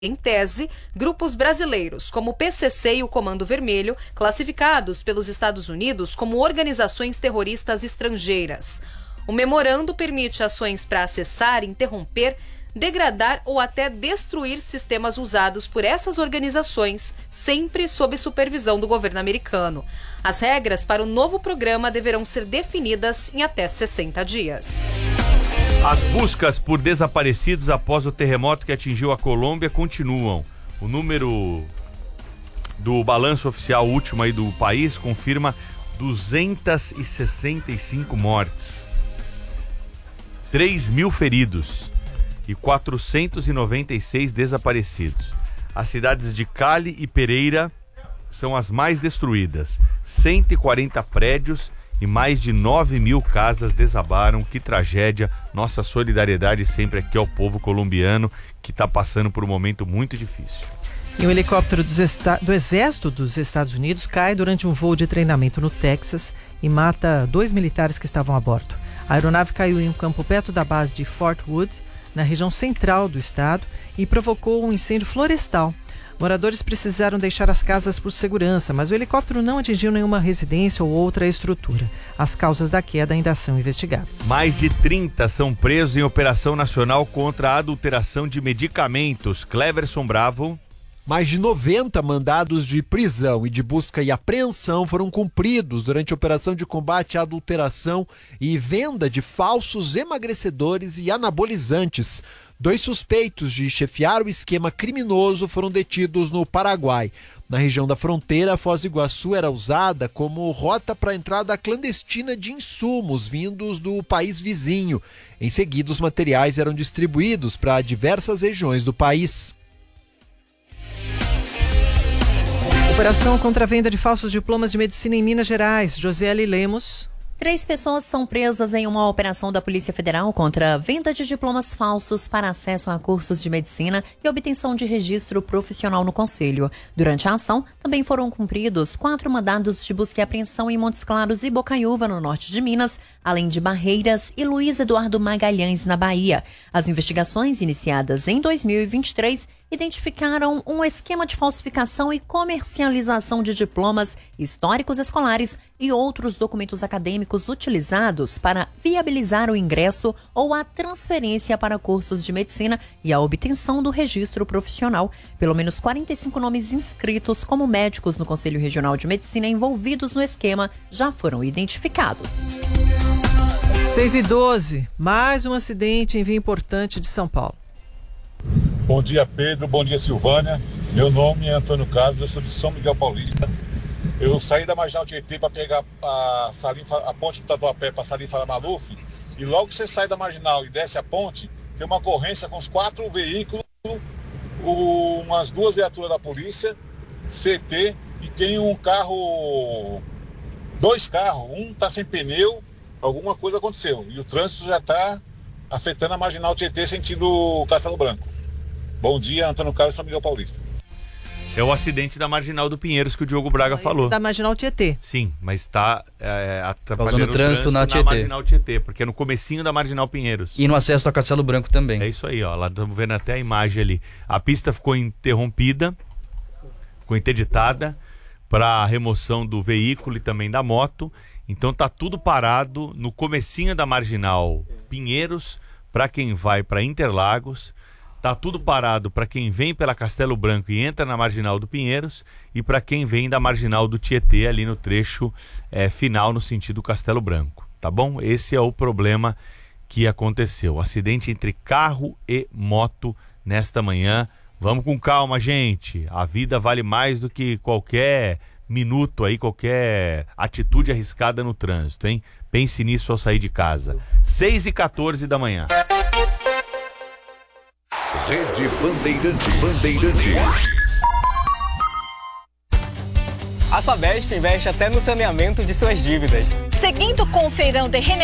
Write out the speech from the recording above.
em tese, grupos brasileiros, como o PCC e o Comando Vermelho, classificados pelos Estados Unidos como organizações terroristas estrangeiras. O memorando permite ações para acessar, interromper, degradar ou até destruir sistemas usados por essas organizações, sempre sob supervisão do governo americano. As regras para o novo programa deverão ser definidas em até 60 dias. As buscas por desaparecidos após o terremoto que atingiu a Colômbia continuam. O número do balanço oficial último aí do país confirma 265 mortes, 3.000 feridos e 496 desaparecidos. As cidades de Cali e Pereira são as mais destruídas. 140 prédios e mais de 9.000 casas desabaram. Que tragédia. Nossa solidariedade sempre aqui ao povo colombiano, que está passando por um momento muito difícil. E um helicóptero do Exército dos Estados Unidos cai durante um voo de treinamento no Texas e mata 2 militares que estavam a bordo. A aeronave caiu em um campo perto da base de Fort Wood, na região central do estado, e provocou um incêndio florestal. Moradores precisaram deixar as casas por segurança, mas o helicóptero não atingiu nenhuma residência ou outra estrutura. As causas da queda ainda são investigadas. Mais de 30 são presos em operação nacional contra a adulteração de medicamentos. Cleverson Bravo. Mais de 90 mandados de prisão e de busca e apreensão foram cumpridos durante a operação de combate à adulteração e venda de falsos emagrecedores e anabolizantes. 2 suspeitos de chefiar o esquema criminoso foram detidos no Paraguai. Na região da fronteira, Foz do Iguaçu era usada como rota para a entrada clandestina de insumos vindos do país vizinho. Em seguida, os materiais eram distribuídos para diversas regiões do país. Operação contra a venda de falsos diplomas de medicina em Minas Gerais. Josiele Lemos. 3 pessoas são presas em uma operação da Polícia Federal contra a venda de diplomas falsos para acesso a cursos de medicina e obtenção de registro profissional no Conselho. Durante a ação, também foram cumpridos 4 mandados de busca e apreensão em Montes Claros e Bocaiúva, no norte de Minas, além de Barreiras e Luiz Eduardo Magalhães, na Bahia. As investigações, iniciadas em 2023, identificaram um esquema de falsificação e comercialização de diplomas históricos escolares e outros documentos acadêmicos utilizados para viabilizar o ingresso ou a transferência para cursos de medicina e a obtenção do registro profissional. Pelo menos 45 nomes inscritos como médicos no Conselho Regional de Medicina envolvidos no esquema já foram identificados. 6h12, mais um acidente em via importante de São Paulo. Bom dia, Pedro. Bom dia, Silvânia. Meu nome é Antônio Carlos, eu sou de São Miguel Paulista. Eu saí da Marginal Tietê para pegar a ponte do Tatuapé para Salim Faria Maluf, e logo que você sai da Marginal e desce a ponte, tem uma ocorrência com os 4 veículos, umas 2 viaturas da polícia, CT, e tem um carro, 2 carros, um está sem pneu, alguma coisa aconteceu, e o trânsito já está afetando a Marginal Tietê sentido Castelo Branco. Bom dia, Antônio Carlos, São Miguel Paulista. É o acidente da Marginal do Pinheiros que o Diogo Braga falou. Da Marginal Tietê. Sim, mas está causando trânsito na Tietê. Marginal Tietê, porque é no comecinho da Marginal Pinheiros. E no acesso a Castelo Branco também. É isso aí, ó. Lá estamos vendo até a imagem ali. A pista ficou interrompida, ficou interditada para a remoção do veículo e também da moto. Então tá tudo parado no comecinho da Marginal Pinheiros para quem vai para Interlagos. Tá tudo parado para quem vem pela Castelo Branco e entra na Marginal do Pinheiros, e para quem vem da Marginal do Tietê, ali no trecho final, no sentido Castelo Branco, tá bom? Esse é o problema que aconteceu. Acidente entre carro e moto nesta manhã. Vamos com calma, gente. A vida vale mais do que qualquer minuto aí, qualquer atitude arriscada no trânsito, hein? Pense nisso ao sair de casa. 6h14 da manhã. Rede Bandeirantes. A Sabesp investe até no saneamento de suas dívidas. Seguindo com o feirão de